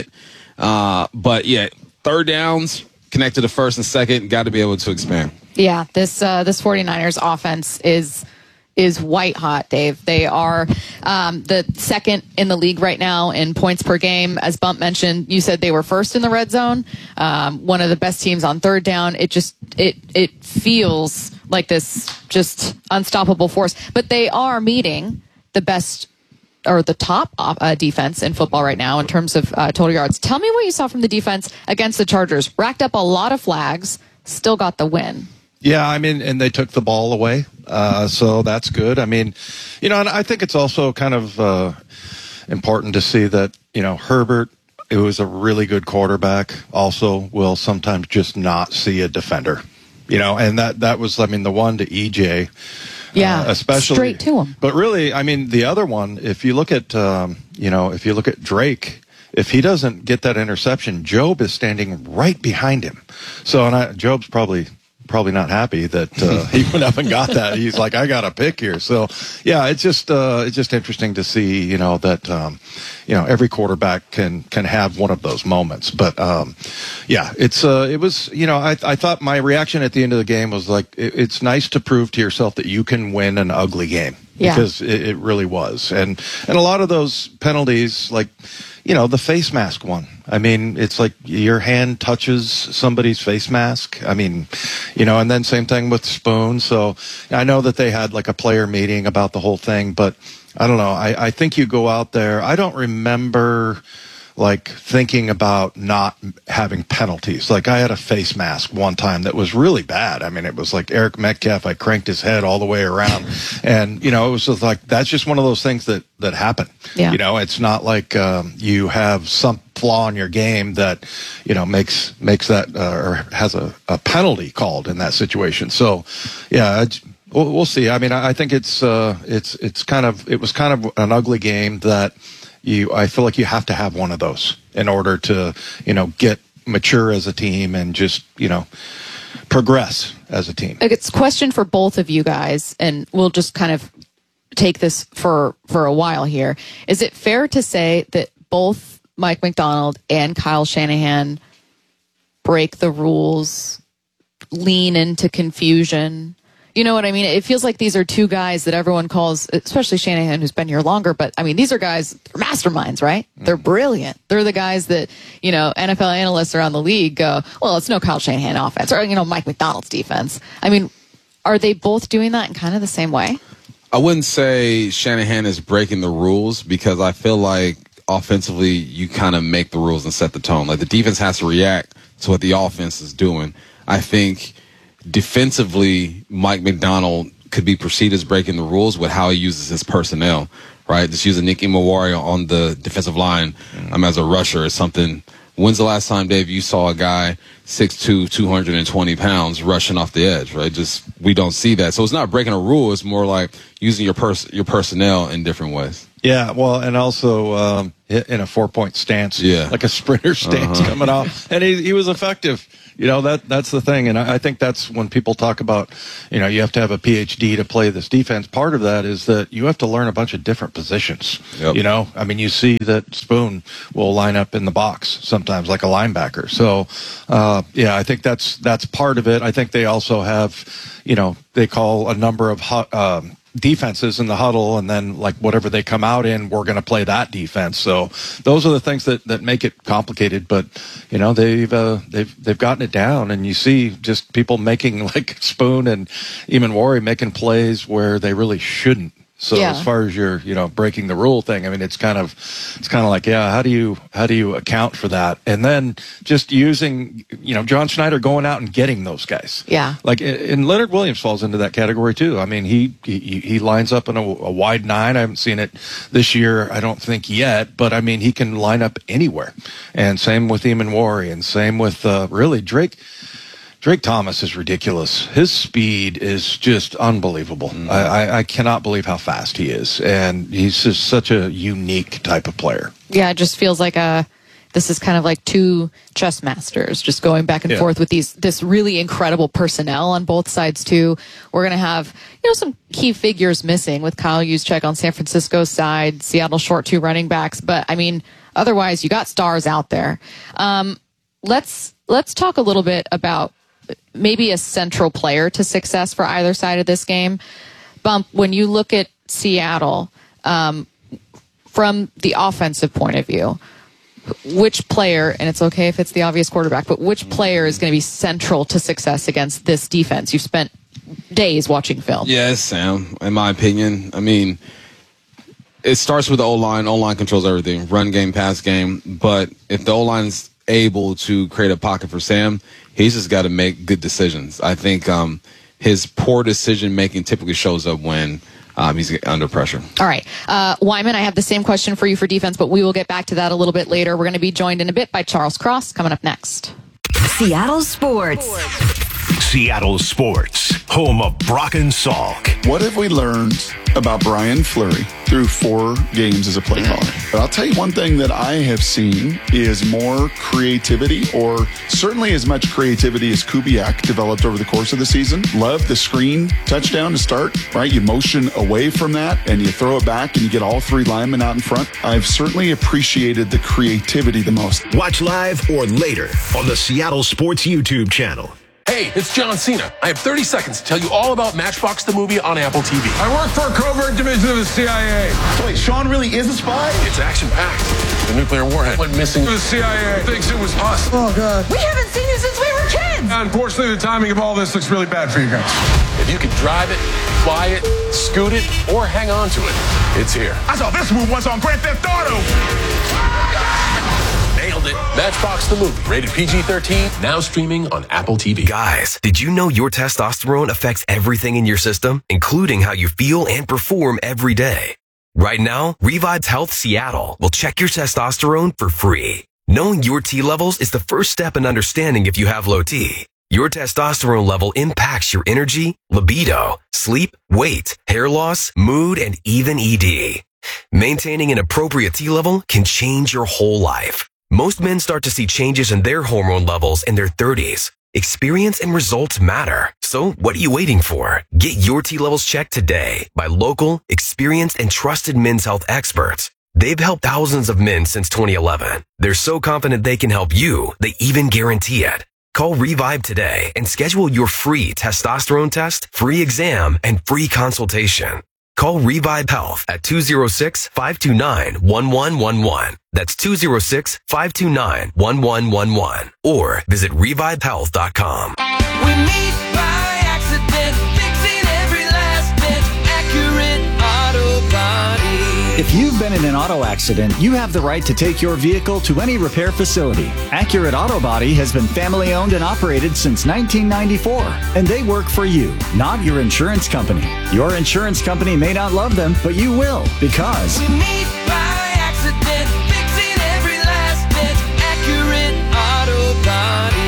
Uh, but, yeah, third downs, connected to first and second, got to be able to expand. Yeah, this uh, this 49ers offense is is white hot, Dave. They are um, the second in the league right now in points per game. As Bump mentioned, you said they were first in the red zone, um, one of the best teams on third down. It just it it feels like this just unstoppable force. But they are meeting the best or the top uh, defense in football right now in terms of uh, total yards. Tell me what you saw from the defense against the Chargers. Racked up a lot of flags, still got the win. Yeah, I mean, and they took the ball away, uh, so that's good. I mean, you know, and I think it's also kind of uh, important to see that, you know, Herbert, who is a really good quarterback, also will sometimes just not see a defender, you know, and that, that was, I mean, the one to E J. Yeah, uh, especially straight to him. But really, I mean, the other one, if you look at, um, you know, if you look at Drake, if he doesn't get that interception, Job is standing right behind him. So, and I, Job's probably... probably not happy that uh, he went up and got that. He's like, I got a pick here. So, yeah, it's just uh, it's just interesting to see, you know, that um, you know every quarterback can can have one of those moments. But um, yeah, it's uh, it was you know I I thought my reaction at the end of the game was like it, it's nice to prove to yourself that you can win an ugly game. Yeah. Because it, it really was, and and a lot of those penalties, like. You know, the face mask one. I mean, it's like your hand touches somebody's face mask. I mean, you know, and then same thing with Spoon. So I know that they had like a player meeting about the whole thing, but I don't know. I, I think you go out there. I don't remember like thinking about not having penalties. Like I had a face mask one time that was really bad. I mean, it was like Eric Metcalf. I cranked his head all the way around. And, you know, it was just like, that's just one of those things that, that happen. Yeah. You know, it's not like um, you have some flaw in your game that, you know, makes, makes that, uh, or has a, a penalty called in that situation. So, yeah, it's, we'll, we'll see. I mean, I, I think it's, uh, it's, it's kind of, it was kind of an ugly game that, You, I feel like you have to have one of those in order to, you know, get mature as a team and just, you know, progress as a team. It's a question for both of you guys, and we'll just kind of take this for, for a while here. Is it fair to say that both Mike Macdonald and Kyle Shanahan break the rules, lean into confusion? You know what I mean? It feels like these are two guys that everyone calls, especially Shanahan, who's been here longer, but I mean, these are guys, they're masterminds, right? Mm. They're brilliant. They're the guys that, you know, N F L analysts around the league go, well, it's no Kyle Shanahan offense, or, you know, Mike McDonald's defense. I mean, are they both doing that in kind of the same way? I wouldn't say Shanahan is breaking the rules, because I feel like offensively you kind of make the rules and set the tone. Like, the defense has to react to what the offense is doing. I think defensively, Mike McDonald could be perceived as breaking the rules with how he uses his personnel, right? Just using Nick Imawari on the defensive line um, as a rusher is something. When's the last time, Dave, you saw a guy six two, two hundred twenty pounds rushing off the edge, right? Just, we don't see that. So it's not breaking a rule. It's more like using your pers- your personnel in different ways. Yeah, well, and also um, in a four-point stance, yeah. like a sprinter stance uh-huh. coming off. And he, he was effective. You know, that that's the thing. And I, I think that's when people talk about, you know, you have to have a P H D to play this defense. Part of that is that you have to learn a bunch of different positions. Yep. You know, I mean, you see that Spoon will line up in the box sometimes like a linebacker. So, uh, yeah, I think that's that's part of it. I think they also have, you know, they call a number of hu- um, defenses in the huddle, and then like whatever they come out in, we're going to play that defense. So those are the things that, that make it complicated. But you know, they've uh, they've they've gotten it down, and you see just people making like Spoon and Imawari making plays where they really shouldn't. So Yeah. as far as your, you know, breaking the rule thing, I mean, it's kind of, it's kind of like, yeah, how do you, how do you account for that? And then just using, you know, John Schneider going out and getting those guys. Yeah. Like, and Leonard Williams falls into that category too. I mean, he, he, he lines up in a, a wide nine. I haven't seen it this year, I don't think yet, but I mean, he can line up anywhere. And same with Imawari, and same with, uh, really Drake. Drake Thomas is ridiculous. His speed is just unbelievable. Mm. I, I, I cannot believe how fast he is. And he's just such a unique type of player. Yeah, it just feels like a, this is kind of like two chess masters just going back and Yeah. forth with these, this really incredible personnel on both sides too. We're going to have, you know, some key figures missing with Kyle Juszczyk on San Francisco's side, Seattle short two running backs. But I mean, otherwise you got stars out there. Um, let's, let's talk a little bit about maybe a central player to success for either side of this game. Bump, when you look at Seattle, um, from the offensive point of view, which player, and it's okay if it's the obvious quarterback, but which player is going to be central to success against this defense? You've spent days watching film. Yes, Sam, in my opinion. I mean, it starts with the O-line. O-line controls everything, run game, pass game. But if the O-line's able to create a pocket for Sam, he's just got to make good decisions. I think um, his poor decision-making typically shows up when um, he's under pressure. All right. Uh, Wyman, I have the same question for you for defense, but we will get back to that a little bit later. We're going to be joined in a bit by Charles Cross coming up next. Seattle Sports. Seattle Sports, home of Brock and Salk. What have we learned about Brian Fleury through four games as a play caller? But I'll tell you one thing that I have seen is more creativity, or certainly as much creativity as Kubiak developed over the course of the season. Love the screen touchdown to start, right? You motion away from that and you throw it back and you get all three linemen out in front. I've certainly appreciated the creativity the most. Watch live or later on the Seattle Sports YouTube channel. Hey, it's John Cena. I have thirty seconds to tell you all about Matchbox the movie on Apple T V. I work for a covert division of the C I A. Wait, Sean really is a spy? It's action-packed. The nuclear warhead went missing. The C I A thinks it was us. Oh, God. We haven't seen you since we were kids. Unfortunately, the timing of all this looks really bad for you guys. If you can drive it, fly it, scoot it, or hang on to it, it's here. I saw this move once on Grand Theft Auto. Nailed it. Matchbox the movie. Rated P G thirteen. Now streaming on Apple T V. Guys, did you know your testosterone affects everything in your system, including how you feel and perform every day? Right now, Revives Health Seattle will check your testosterone for free. Knowing your T levels is the first step in understanding if you have low T. Your testosterone level impacts your energy, libido, sleep, weight, hair loss, mood, and even E D. Maintaining an appropriate T level can change your whole life. Most men start to see changes in their hormone levels in their thirties. Experience and results matter. So what are you waiting for? Get your T levels checked today by local, experienced, and trusted men's health experts. They've helped thousands of men since twenty eleven. They're so confident they can help you, they even guarantee it. Call Revive today and schedule your free testosterone test, free exam, and free consultation. Call Revive Health at two oh six, five two nine, one one one one. That's two oh six, five two nine, one one one one. Or visit revive health dot com. We meet by accident, fixing every last bit, Accurate Auto Body. If you've been in an auto accident, you have the right to take your vehicle to any repair facility. Accurate Auto Body has been family owned and operated since nineteen ninety-four, and they work for you, not your insurance company. Your insurance company may not love them, but you will, because We meet by accident, fixing every last bit, Accurate Auto Body.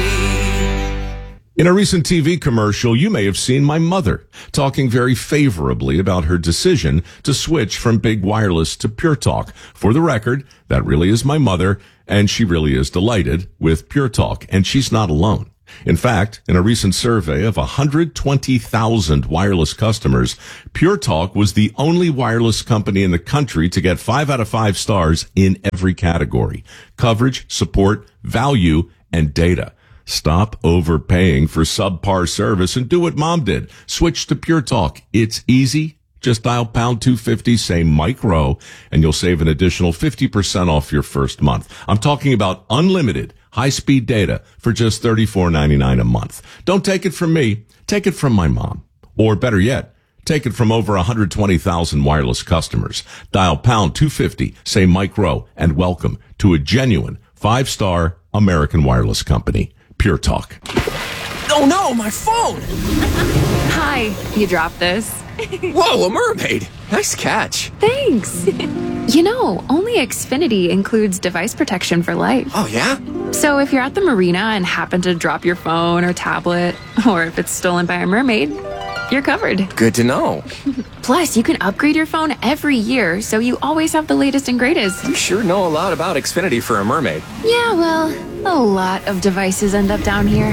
In a recent T V commercial, you may have seen my mother talking very favorably about her decision to switch from Big Wireless to Pure Talk. For the record, that really is my mother, and she really is delighted with Pure Talk, and she's not alone. In fact, in a recent survey of one hundred twenty thousand wireless customers, Pure Talk was the only wireless company in the country to get five out of five stars in every category: coverage, support, value, and data. Stop overpaying for subpar service and do what Mom did. Switch to Pure Talk. It's easy. Just dial pound two fifty, say Mike Rowe, and you'll save an additional fifty percent off your first month. I'm talking about unlimited high-speed data for just thirty-four ninety-nine a month. Don't take it from me. Take it from my mom. Or better yet, take it from over one hundred twenty thousand wireless customers. Dial pound two fifty, say Mike Rowe, and welcome to a genuine five-star American wireless company. Pure Talk. Oh no, my phone! Hi, you dropped this. Whoa, a mermaid! Nice catch. Thanks. You know, only Xfinity includes device protection for life. Oh, yeah? So if you're at the marina and happen to drop your phone or tablet, or if it's stolen by a mermaid, you're covered. Good to know. Plus, you can upgrade your phone every year, so you always have the latest and greatest. You sure know a lot about Xfinity for a mermaid. Yeah, well, a lot of devices end up down here.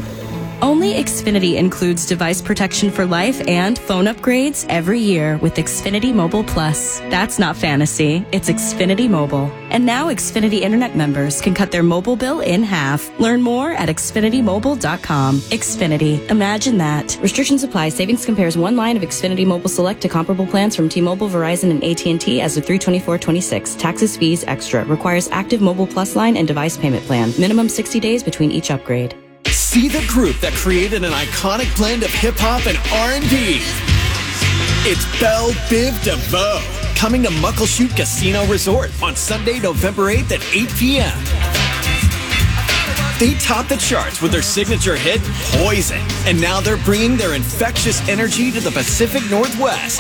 Only Xfinity includes device protection for life and phone upgrades every year with Xfinity Mobile Plus. That's not fantasy, it's Xfinity Mobile. And now Xfinity Internet members can cut their mobile bill in half. Learn more at xfinity mobile dot com. Xfinity. Imagine that. Restrictions apply. Savings compares one line of Xfinity Mobile Select to comparable plans from T-Mobile, Verizon, and A T and T as of three twenty-four twenty-six. Taxes, fees, extra. Requires active Mobile Plus line and device payment plan. Minimum sixty days between each upgrade. See the group that created an iconic blend of hip-hop and R and B. It's Belle Biv DeVoe, coming to Muckleshoot Casino Resort on Sunday, November eighth at eight p.m. They topped the charts with their signature hit, Poison, and now they're bringing their infectious energy to the Pacific Northwest.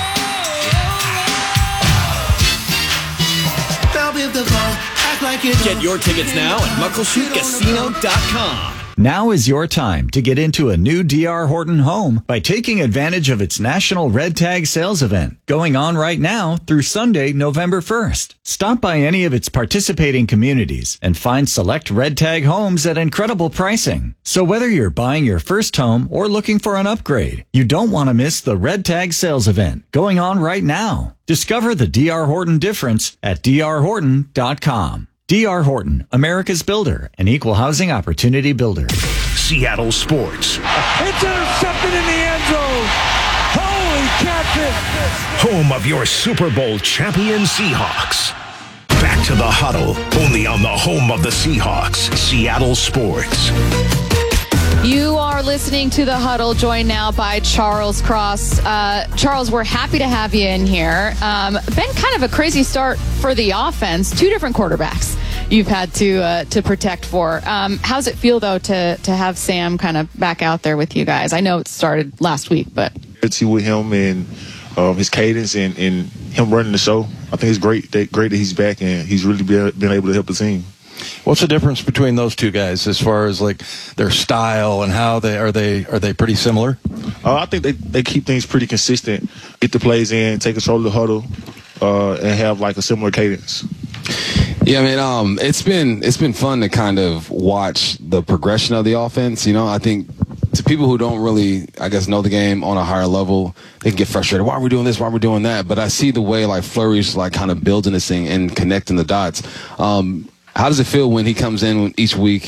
Belle Biv DeVoe, act like it. Get your tickets now at muckleshoot casino dot com. Now is your time to get into a new D R Horton home by taking advantage of its National Red Tag Sales Event going on right now through Sunday, November first. Stop by any of its participating communities and find select Red Tag homes at incredible pricing. So whether you're buying your first home or looking for an upgrade, you don't want to miss the Red Tag Sales Event going on right now. Discover the D R Horton difference at d r horton dot com. D R Horton, America's builder, an equal housing opportunity builder. Seattle Sports. It's intercepted in the end zone. Holy catfish. Home of your Super Bowl champion Seahawks. Back to the huddle, only on the home of the Seahawks, Seattle Sports. You are listening to The Huddle, joined now by Charles Cross. Uh, Charles, we're happy to have you in here. Um, been kind of a crazy start for the offense. Two different quarterbacks you've had to uh, to protect for. Um, how's it feel, though, to, to have Sam kind of back out there with you guys? I know it started last week, but... Let's see with him and um, his cadence and, and him running the show. I think it's great that, great that he's back and he's really been, been able to help the team. What's the difference between those two guys as far as like their style and how they are they are they pretty similar? Uh, I think they, they keep things pretty consistent, get the plays in, take control of the huddle, uh, and have like a similar cadence. Yeah, I mean, um, it's been it's been fun to kind of watch the progression of the offense. You know, I think to people who don't really, I guess, know the game on a higher level, they can get frustrated. Why are we doing this? Why are we doing that? But I see the way like Fleury's like kind of building this thing and connecting the dots. Um, How does it feel when he comes in each week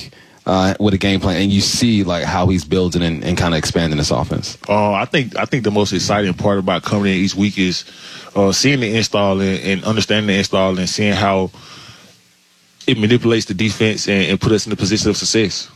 uh, with a game plan, and you see like how he's building and, and kind of expanding this offense? Uh, I think I think the most exciting part about coming in each week is uh, seeing the install and, and understanding the install and seeing how it manipulates the defense and, and put us in the position of success.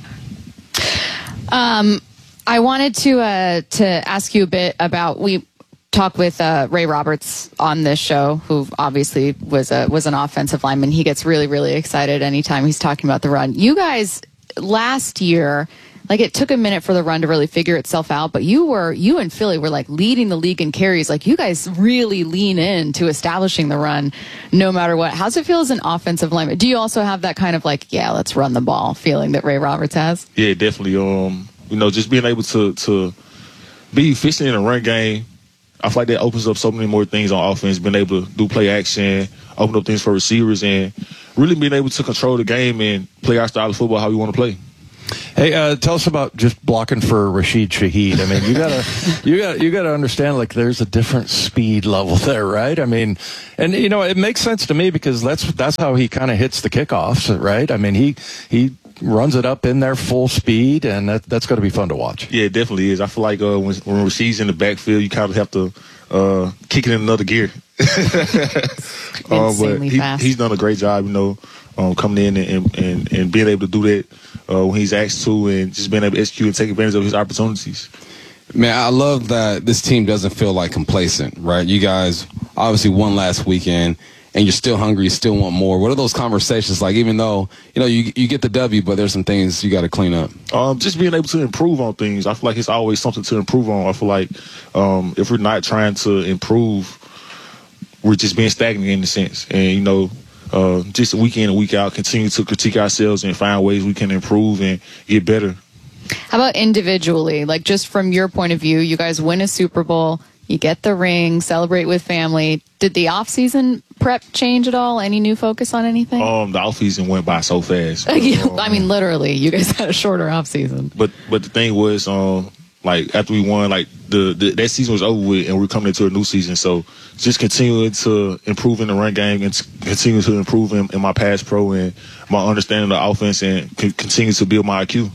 Um, I wanted to uh, to ask you a bit about we. Talk with uh, Ray Roberts on this show, who obviously was a was an offensive lineman. He gets really, really excited anytime he's talking about the run. You guys last year, like it took a minute for the run to really figure itself out, but you were you and Philly were like leading the league in carries. Like you guys really lean in to establishing the run, no matter what. How's it feel as an offensive lineman? Do you also have that kind of like, yeah, let's run the ball feeling that Ray Roberts has? Yeah, definitely. Um, you know, just being able to to be efficient in a run game. I feel like that opens up so many more things on offense, being able to do play action, open up things for receivers, and really being able to control the game and play our style of football how we want to play. Hey, uh, tell us about just blocking for Rashid Shaheed. I mean, you gotta, you got, you gotta understand, like, there's a different speed level there, right? I mean, and you know, it makes sense to me because that's that's how he kind of hits the kickoffs, right? I mean, he he runs it up in there full speed, and that, that's going to be fun to watch. Yeah, it definitely is. I feel like uh, when, when Rashid's in the backfield, you kind of have to uh, kick it in another gear. uh, but he, he's done a great job, you know, um, coming in and, and, and being able to do that uh, when he's asked to, and just being able to execute and take advantage of his opportunities. Man, I love that this team doesn't feel like complacent, right? You guys obviously won last weekend, and you're still hungry, you still want more. What are those conversations like, even though, you know, you you get the W, but there's some things you got to clean up? Um, just being able to improve on things. I feel like it's always something to improve on. I feel like um, if we're not trying to improve, we're just being stagnant in a sense. And, you know, uh, just week in and week out, continue to critique ourselves and find ways we can improve and get better. How about individually? Like, just from your point of view, you guys win a Super Bowl, you get the ring, celebrate with family. Did the off-season prep change at all? Any new focus on anything? Um, the off-season went by so fast. um, I mean, literally, you guys had a shorter off-season. But but the thing was, um, like, after we won, like, the, the that season was over with, and we're coming into a new season. So just continuing to improve in the run game and continue to improve in, in my pass pro and my understanding of the offense and c- continue to build my I Q.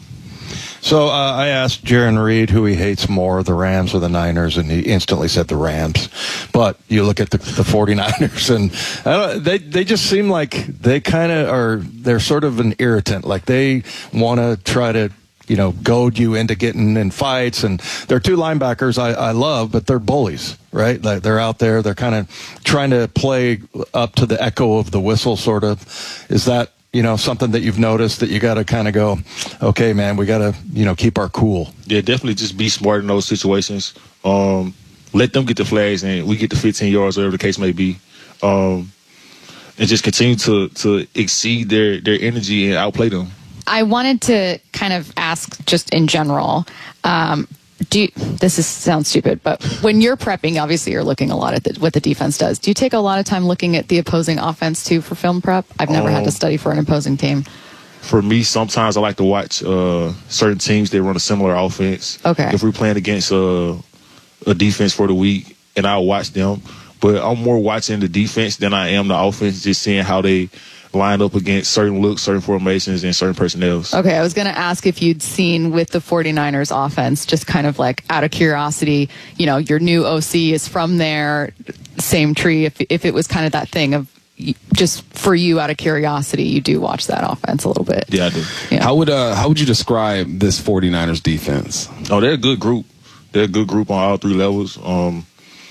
So uh, I asked Jaron Reed who he hates more, the Rams or the Niners, and he instantly said the Rams. But you look at the, the 49ers, and I don't, they they just seem like they kind of are, they're sort of an irritant. Like they want to try to, you know, goad you into getting in fights. And they're two linebackers I, I love, but they're bullies, right? Like they're out there, they're kind of trying to play up to the echo of the whistle, sort of. Is that, you know, something that you've noticed that you got to kind of go, okay, man, we got to, you know, keep our cool? Yeah, definitely just be smart in those situations. Um, let them get the flags and we get the fifteen yards, whatever the case may be. Um, and just continue to, to exceed their, their energy and outplay them. I wanted to kind of ask just in general, um, do you, this is sounds stupid, but when you're prepping, obviously you're looking a lot at the, what the defense does. Do you take a lot of time looking at the opposing offense too for film prep? I've never um, had to study for an opposing team. For me, sometimes I like to watch uh, certain teams that run a similar offense. Okay. If we're playing against uh, a defense for the week, and I'll watch them. But I'm more watching the defense than I am the offense, just seeing how they line up against certain looks, certain formations, and certain personnel. Okay, I was going to ask if you'd seen with the 49ers offense, just kind of like out of curiosity, you know, your new O C is from there, same tree, if if it was kind of that thing of just for you out of curiosity, you do watch that offense a little bit. Yeah, I do. Yeah. How would uh how would you describe this 49ers defense? Oh, they're a good group. They're a good group on all three levels. Um,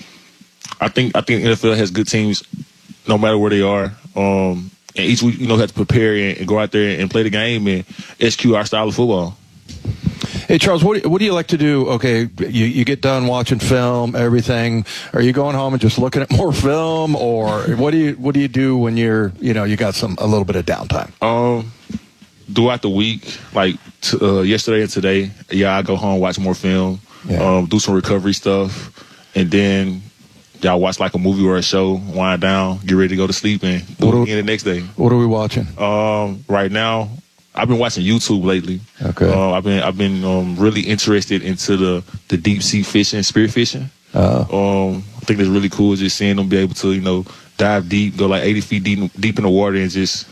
I think I think N F L has good teams no matter where they are. Um, and each week, you know, have to prepare and, and go out there and play the game and execute our style of football. Hey, Charles, what do, you, what do you like to do? Okay, you, you get done watching film, everything. Are you going home and just looking at more film, or what do you what do you do when you're, you know, you got some a little bit of downtime? Um, throughout the week, like t- uh, yesterday and today, yeah, I go home, watch more film, yeah. um, do some recovery stuff, and then y'all watch like a movie or a show, wind down, get ready to go to sleep, and do what it again the next day. What are we watching? Um, right now, I've been watching YouTube lately. Okay. Uh, I've been I've been um, really interested into the, the deep sea fishing, spear fishing. Uh, um, I think it's really cool just seeing them be able to, you know, dive deep, go like eighty feet deep deep in the water, and just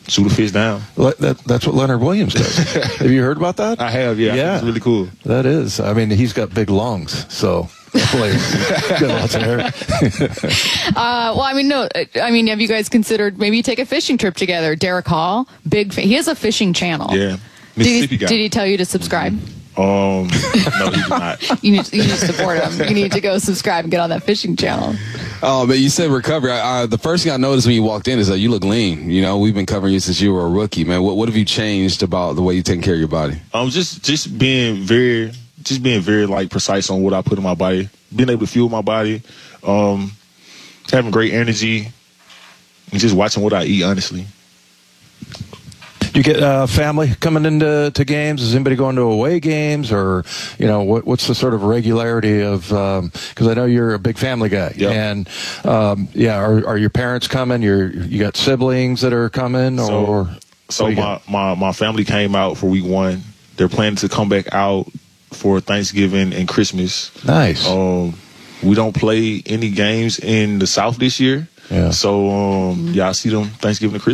shoot a fish down. Le- that, that's what Leonard Williams does. Have you heard about that? I have, yeah. Yeah. It's really cool. That is. I mean, he's got big lungs, so hopefully he's got lots of hair. uh, well, I mean, no. I mean, have you guys considered maybe take a fishing trip together? Derek Hall, big fan. He has a fishing channel. Yeah. Did he, guy. did he tell you to subscribe? Um, no, he did not. You need, you need to support him. You need to go subscribe and get on that fishing channel. Oh, but you said recovery. I, I, the first thing I noticed when you walked in is that you look lean. You know, we've been covering you since you were a rookie, man. What, what have you changed about the way you're taking care of your body? Um, just just being very, just being very like precise on what I put in my body, being able to fuel my body, um, having great energy, and just watching what I eat. Honestly. Do you get uh, family coming into to games? Is anybody going to away games, or you know, what, what's the sort of regularity of? Because um, I know you're a big family guy, yep. and um, yeah, are, are your parents coming? You're you got siblings that are coming, or so, so my, my my family came out for week one. They're planning to come back out for Thanksgiving and Christmas. Nice. Um, we don't play any games in the South this year, yeah. So um, yeah, I see them Thanksgiving and Christmas.